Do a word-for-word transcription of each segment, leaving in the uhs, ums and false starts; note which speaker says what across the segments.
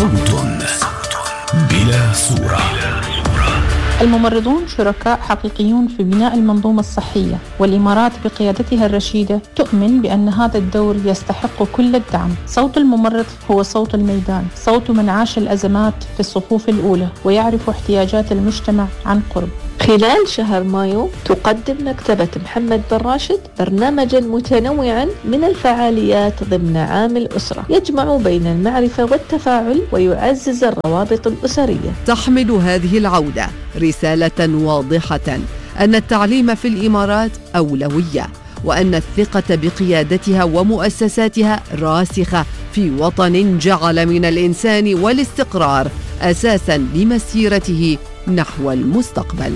Speaker 1: صوت بلا صورة.
Speaker 2: الممرضون شركاء حقيقيون في بناء المنظومة الصحية، والإمارات بقيادتها الرشيدة تؤمن بأن هذا الدور يستحق كل الدعم. صوت الممرض هو صوت الميدان، صوت من عاش الأزمات في الصفوف الأولى ويعرف احتياجات المجتمع عن قرب.
Speaker 3: خلال شهر مايو تقدم مكتبة محمد بن راشد برنامجا متنوعا من الفعاليات ضمن عام الأسرة، يجمع بين المعرفة والتفاعل ويعزز الروابط الأسرية.
Speaker 4: تحمل هذه العودة رسالة واضحة أن التعليم في الإمارات أولوية، وأن الثقة بقيادتها ومؤسساتها راسخة في وطن جعل من الإنسان والاستقرار أساساً لمسيرته نحو المستقبل.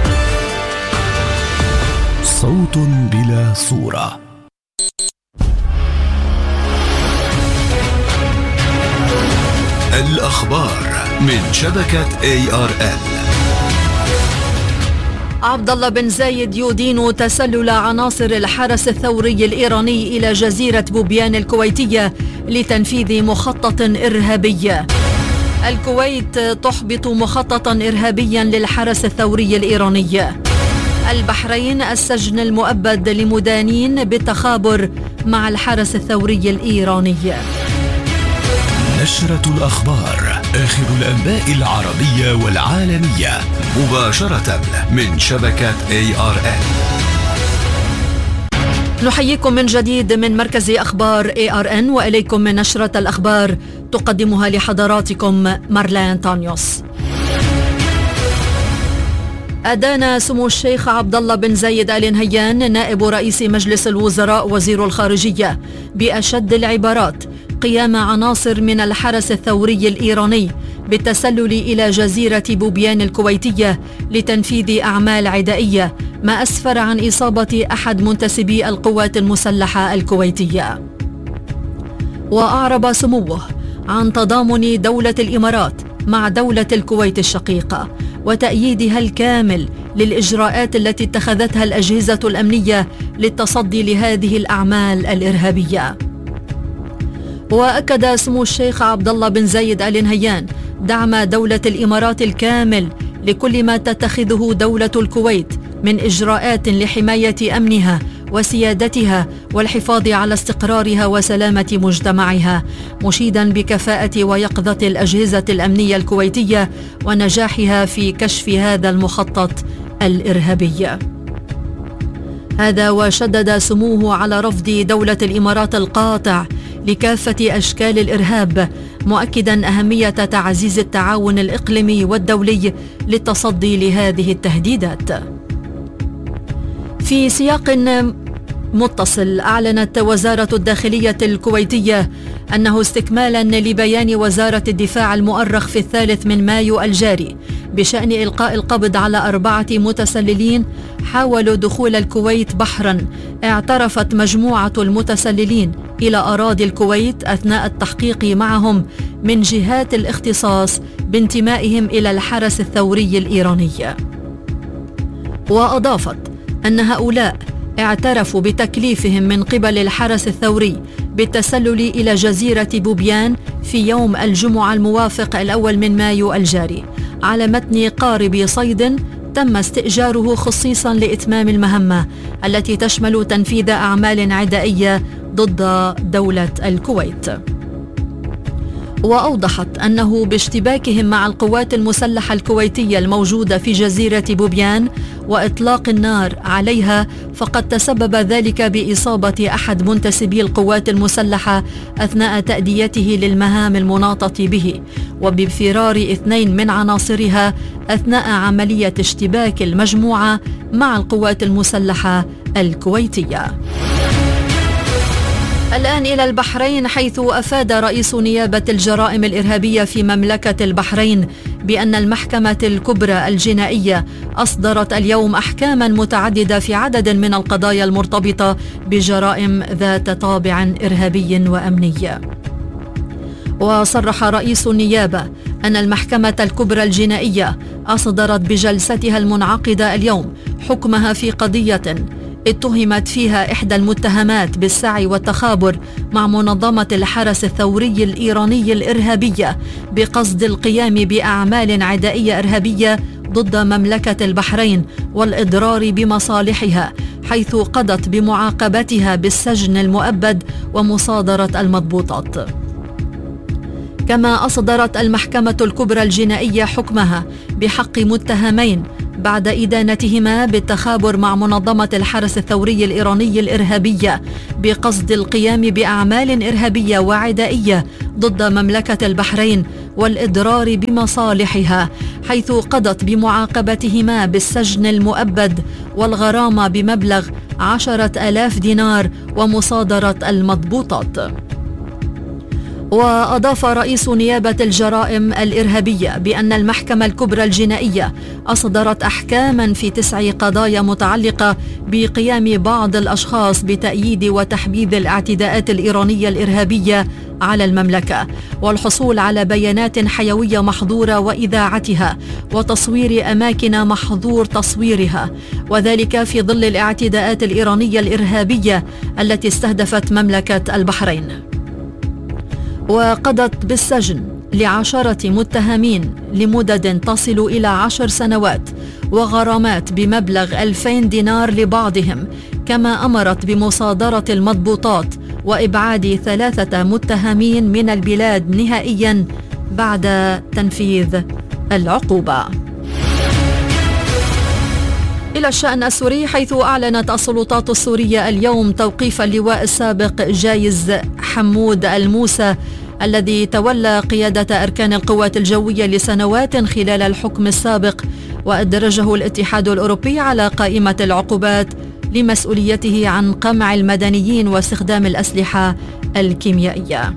Speaker 1: صوت بلا صورة. الأخبار من شبكة إيه آر إل.
Speaker 5: عبد الله بن زايد يدين تسلل عناصر الحرس الثوري الإيراني إلى جزيرة بوبيان الكويتية لتنفيذ مخطط إرهابي. الكويت تحبط مخططا إرهابيا للحرس الثوري الإيراني. البحرين السجن المؤبد لمدانين بالتخابر مع الحرس الثوري الإيراني.
Speaker 1: نشرة الأخبار، آخر الأنباء العربية والعالمية، مباشرة من شبكة إيه آر إل.
Speaker 5: نحييكم من جديد من مركز أخبار إيه آر إن، وإليكم من نشرة الأخبار تقدمها لحضراتكم مارلين تانيوس. أدان سمو الشيخ عبد الله بن زايد آل نهيان نائب رئيس مجلس الوزراء وزير الخارجية بأشد العبارات قيام عناصر من الحرس الثوري الإيراني بالتسلل إلى جزيرة بوبيان الكويتية لتنفيذ أعمال عدائية، ما أسفر عن إصابة أحد منتسبي القوات المسلحة الكويتية. وأعرب سموه عن تضامن دولة الإمارات مع دولة الكويت الشقيقة وتأييدها الكامل للإجراءات التي اتخذتها الأجهزة الأمنية للتصدي لهذه الأعمال الإرهابية. وأكد سمو الشيخ عبد الله بن زايد آل نهيان دعم دولة الإمارات الكامل لكل ما تتخذه دولة الكويت من إجراءات لحماية أمنها وسيادتها والحفاظ على استقرارها وسلامة مجتمعها، مشيدا بكفاءة ويقظة الأجهزة الأمنية الكويتية ونجاحها في كشف هذا المخطط الإرهابي. هذا وشدد سموه على رفض دولة الإمارات القاطع لكافة أشكال الإرهاب، مؤكدا أهمية تعزيز التعاون الإقليمي والدولي للتصدي لهذه التهديدات. في سياق متصل، أعلنت وزارة الداخلية الكويتية أنه استكمالا لبيان وزارة الدفاع المؤرخ في الثالث من مايو الجاري بشأن إلقاء القبض على أربعة متسللين حاولوا دخول الكويت بحرا، اعترفت مجموعة المتسللين إلى أراضي الكويت أثناء التحقيق معهم من جهات الاختصاص بانتمائهم إلى الحرس الثوري الإيراني. وأضافت أن هؤلاء اعترفوا بتكليفهم من قبل الحرس الثوري بالتسلل إلى جزيرة بوبيان في يوم الجمعة الموافق الأول من مايو الجاري على متن قارب صيد تم استئجاره خصيصا لإتمام المهمة التي تشمل تنفيذ أعمال عدائية ضد دولة الكويت. وأوضحت أنه باشتباكهم مع القوات المسلحة الكويتية الموجودة في جزيرة بوبيان وإطلاق النار عليها، فقد تسبب ذلك بإصابة أحد منتسبي القوات المسلحة أثناء تأديته للمهام المناطة به، وبفرار اثنين من عناصرها أثناء عملية اشتباك المجموعة مع القوات المسلحة الكويتية. الآن إلى البحرين، حيث أفاد رئيس نيابة الجرائم الإرهابية في مملكة البحرين بأن المحكمة الكبرى الجنائية أصدرت اليوم أحكاما متعددة في عدد من القضايا المرتبطة بجرائم ذات طابع إرهابي وأمني. وصرح رئيس النيابة أن المحكمة الكبرى الجنائية أصدرت بجلستها المنعقدة اليوم حكمها في قضية اتهمت فيها إحدى المتهمات بالسعي والتخابر مع منظمة الحرس الثوري الإيراني الإرهابية بقصد القيام بأعمال عدائية إرهابية ضد مملكة البحرين والإضرار بمصالحها، حيث قضت بمعاقبتها بالسجن المؤبد ومصادرة المضبوطات. كما أصدرت المحكمة الكبرى الجنائية حكمها بحق متهمين بعد إدانتهما بالتخابر مع منظمة الحرس الثوري الإيراني الإرهابية بقصد القيام بأعمال إرهابية وعدائية ضد مملكة البحرين والإضرار بمصالحها، حيث قضت بمعاقبتهما بالسجن المؤبد والغرامة بمبلغ عشرة آلاف دينار ومصادرة المضبوطات. وأضاف رئيس نيابة الجرائم الإرهابية بأن المحكمة الكبرى الجنائية أصدرت أحكاما في تسع قضايا متعلقة بقيام بعض الأشخاص بتأييد وتحبيذ الاعتداءات الإيرانية الإرهابية على المملكة، والحصول على بيانات حيوية محظورة وإذاعتها، وتصوير أماكن محظور تصويرها، وذلك في ظل الاعتداءات الإيرانية الإرهابية التي استهدفت مملكة البحرين. وقضت بالسجن لعشرة متهمين لمدد تصل إلى عشر سنوات وغرامات بمبلغ ألفين دينار لبعضهم، كما أمرت بمصادرة المضبوطات وإبعاد ثلاثة متهمين من البلاد نهائيا بعد تنفيذ العقوبة. إلى الشأن السوري، حيث أعلنت السلطات السورية اليوم توقيف اللواء السابق جايز حمود الموسى الذي تولى قيادة أركان القوات الجوية لسنوات خلال الحكم السابق، وأدرجه الاتحاد الأوروبي على قائمة العقوبات لمسؤوليته عن قمع المدنيين واستخدام الأسلحة الكيميائية.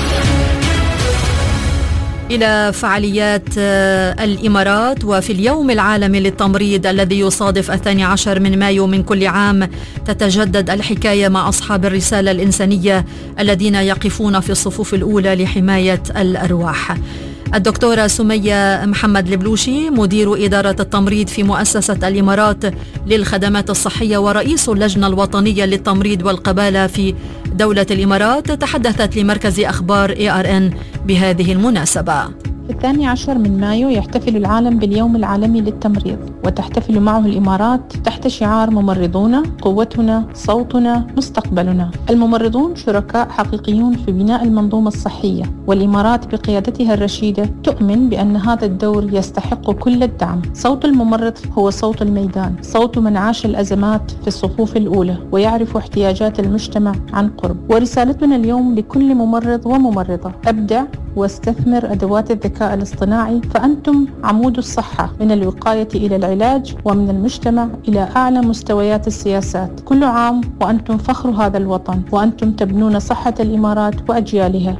Speaker 5: إلى فعاليات الإمارات، وفي اليوم العالمي للتمريض الذي يصادف الثاني عشر من مايو من كل عام، تتجدد الحكاية مع أصحاب الرسالة الإنسانية الذين يقفون في الصفوف الأولى لحماية الأرواح. الدكتورة سمية محمد البلوشي مدير إدارة التمريض في مؤسسة الإمارات للخدمات الصحية ورئيس اللجنة الوطنية للتمريض والقبالة في دولة الإمارات، تحدثت لمركز أخبار إيه آر إن بهذه المناسبة.
Speaker 2: في الثاني عشر من مايو يحتفل العالم باليوم العالمي للتمريض، وتحتفل معه الإمارات تحت شعار ممرضون قوتنا صوتنا مستقبلنا. الممرضون شركاء حقيقيون في بناء المنظومة الصحية، والإمارات بقيادتها الرشيدة تؤمن بأن هذا الدور يستحق كل الدعم. صوت الممرض هو صوت الميدان، صوت من عاش الأزمات في الصفوف الأولى ويعرف احتياجات المجتمع عن قرب. ورسالتنا اليوم لكل ممرض وممرضة: أبدع واستثمر أدوات الذكاء الاصطناعي، فأنتم عمود الصحة، من الوقاية إلى العلاج ومن المجتمع إلى أعلى مستويات السياسات. كل عام وأنتم فخر هذا الوطن، وأنتم تبنون صحة الإمارات وأجيالها.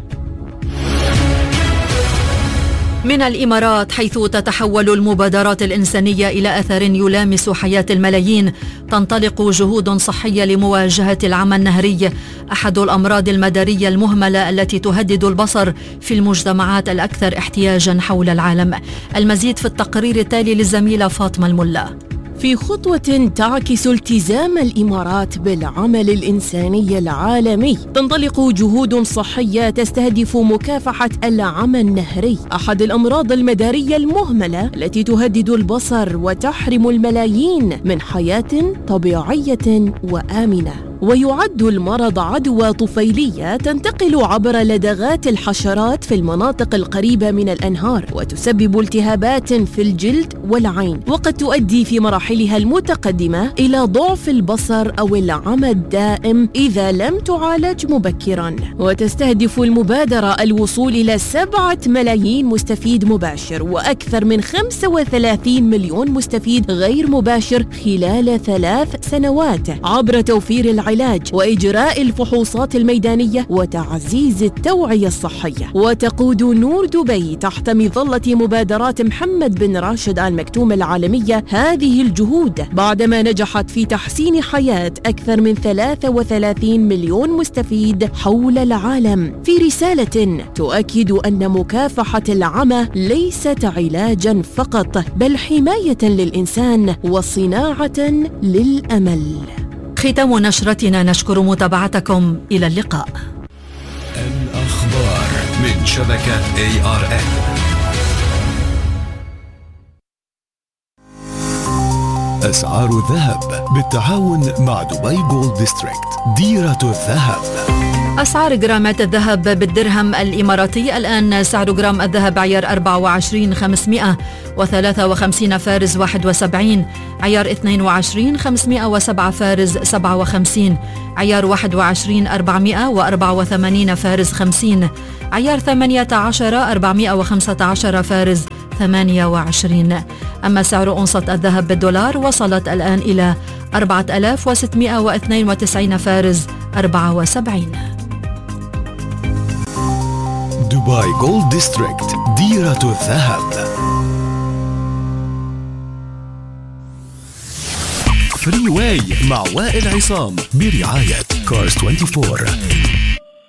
Speaker 5: من الإمارات، حيث تتحول المبادرات الإنسانية إلى أثر يلامس حياة الملايين، تنطلق جهود صحية لمواجهة العمى النهري، أحد الأمراض المدارية المهملة التي تهدد البصر في المجتمعات الأكثر احتياجا حول العالم. المزيد في التقرير التالي للزميلة فاطمة الملا.
Speaker 6: في خطوة تعكس التزام الإمارات بالعمل الإنساني العالمي، تنطلق جهود صحية تستهدف مكافحة العمى النهري، أحد الأمراض المدارية المهملة التي تهدد البصر وتحرم الملايين من حياة طبيعية وآمنة. ويعد المرض عدوى طفيلية تنتقل عبر لدغات الحشرات في المناطق القريبة من الأنهار، وتسبب التهابات في الجلد والعين، وقد تؤدي في مراحلها المتقدمة إلى ضعف البصر أو العمى الدائم إذا لم تعالج مبكرا. وتستهدف المبادرة الوصول إلى سبعة ملايين مستفيد مباشر وأكثر من خمسة وثلاثين مليون مستفيد غير مباشر خلال ثلاث سنوات عبر توفير العلاج وإجراء الفحوصات الميدانية وتعزيز التوعية الصحية. وتقود نور دبي تحت مظلة مبادرات محمد بن راشد آل مكتوم العالمية هذه الجهود، بعدما نجحت في تحسين حياة أكثر من ثلاثة وثلاثين مليون مستفيد حول العالم. في رسالة تؤكد أن مكافحة العمى ليست علاجا فقط، بل حماية للإنسان وصناعة للأمل.
Speaker 5: ختام نشرتنا، نشكر متابعتكم. إلى اللقاء.
Speaker 1: الأخبار من شبكة إيه آر إن. أسعار الذهب بالتعاون مع دبي جولد ديستريكت، ديرة الذهب.
Speaker 5: أسعار جرامات الذهب بالدرهم الإماراتي الآن: سعر جرام الذهب عيار أربعة وعشرين خمسمائة وثلاثة وخمسين فارز واحد وسبعين، عيار اثنين وعشرين خمسمائة وسبعة فارز سبعة وخمسين، عيار واحد وعشرين أربعمائة وأربعة وثمانين فارز خمسين، عيار ثمانية عشر أربعمائة وخمسة عشر فارز ثمانية وعشرين. أما سعر أونصة الذهب بالدولار وصلت الآن إلى أربعة آلاف وستمائة واثنين وتسعين فارز أربعة وسبعين.
Speaker 1: دبي جولد ديستريكت، ديرة الذهب. فري واي مع وائل عصام برعاية كارز أربعة وعشرين.